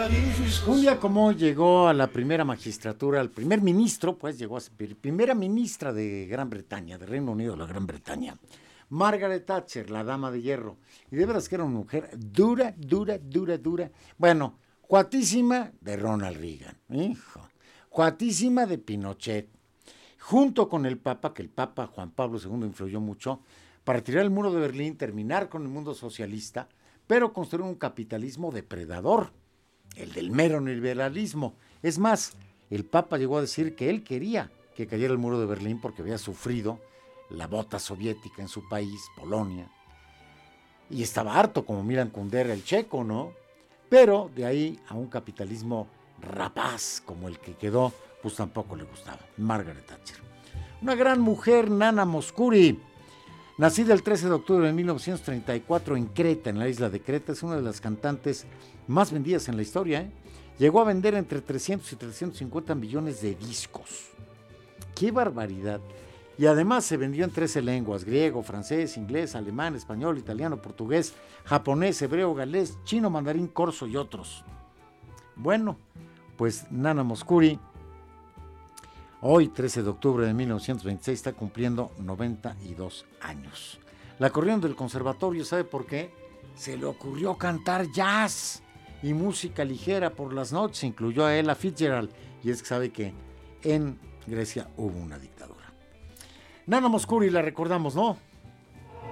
Un día como hoy llegó a la primera magistratura, el primer ministro, pues llegó a ser primera ministra de Gran Bretaña, de Reino Unido de la Gran Bretaña, Margaret Thatcher, la dama de hierro. Y de veras que era una mujer dura. Bueno, cuatísima de Ronald Reagan, hijo, cuatísima de Pinochet, junto con el Papa, que el Papa Juan Pablo II influyó mucho, para tirar el muro de Berlín, terminar con el mundo socialista, pero construir un capitalismo depredador, el del mero liberalismo. Es más, el Papa llegó a decir que él quería que cayera el muro de Berlín porque había sufrido la bota soviética en su país, Polonia, y estaba harto, como Milan Kundera, el checo, ¿no? Pero de ahí a un capitalismo rapaz como el que quedó, pues tampoco le gustaba. Margaret Thatcher. Una gran mujer, Nana Mouskouri, nacida el 13 de octubre de 1934 en Creta, en la isla de Creta, es una de las cantantes más vendidas en la historia, ¿eh? Llegó a vender entre 300 y 350 millones de discos. ¡Qué barbaridad! Y además se vendió en 13 lenguas: griego, francés, inglés, alemán, español, italiano, portugués, japonés, hebreo, galés, chino, mandarín, corso y otros. Bueno, pues Nana Mouskouri, hoy 13 de octubre de 1926, está cumpliendo 92 años. La corrieron del conservatorio, ¿sabe por qué? Se le ocurrió cantar jazz y música ligera por las noches, incluyó a Ella Fitzgerald, y es que sabe que en Grecia hubo una dictadura. Nana Mouskouri, la recordamos, ¿no?